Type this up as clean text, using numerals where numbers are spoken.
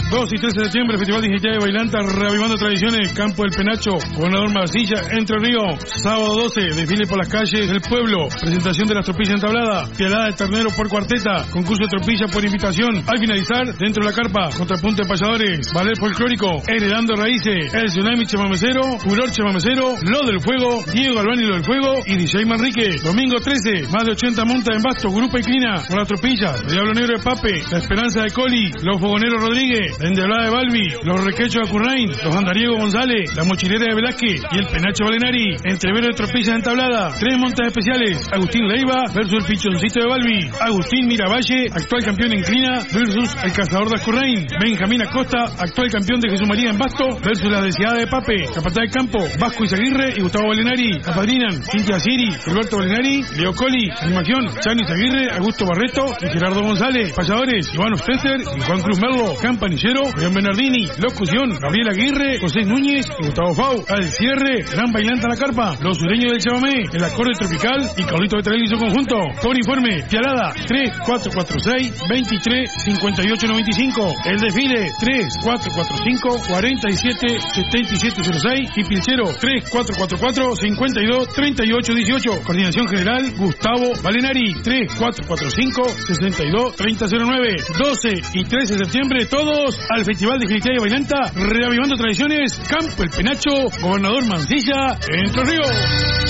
2 y 13 de septiembre, Festival Digital de Bailanta, reavivando tradiciones, Campo del Penacho, Gobernador Mansilla, Entre Ríos. Sábado 12, desfile por las calles del pueblo, presentación de las tropillas entabladas, pialada de ternero por cuarteta, concurso de tropilla por invitación. Al finalizar, dentro de la carpa, contrapunto de payadores, ballet folclórico, heredando raíces, el tsunami chamamecero, furor chamamecero, lo del fuego, Diego Galván y lo del fuego y DJ Manrique. Domingo 13, más de 80 montas en Basto, Grupo y Clina, con las tropillas, el Diablo Negro de Pape, la Esperanza de Coli, los Fogoneros Rodríguez, la Endiablada de Balbi, los Requechos de Currain, los Andariego González, la Mochilera de Velázquez y el Penacho Valenari. Entrevero de tropillas entablada, 3 montas especiales, Agustín Leiva versus el Pichoncito de Balbi, Agustín Miravalle, actual campeón en Clina, versus el Cazador de Ascurrain, Benjamín Acosta, actual campeón de Jesús María en Basto, versus la Deseada de Pape, Capataz de Campo, Vasco Izaguirre y Gustavo Valenari. Apadrinan Cintia Siri, Alberto Valenari, Leo Coli, Animación, Chani Izaguirre, Augusto Barreto y Gerardo González. Payadores, Iván Osteter y Juan Cruz Merlo. Campanillero, León Bernardini. Locución, Gabriel Aguirre, José Núñez y Gustavo Fau. Al cierre, Gran Bailanta a la Carpa, los sureños del Chamamé, el acorde tropical y Carlito de Trelli y su conjunto. Por informe, Pialada 3446 23 58 95. El desfile 3445 47 77 06 y Pilchero 3444 52 38 18. Coordinación General Gustavo Valenari 3445 62 30 09. 12 y 13 de septiembre todos al Festival de Gilitía y Bailanta, reavivando tradiciones, Campo el Penacho, Gobernador Mansilla, Entre Ríos.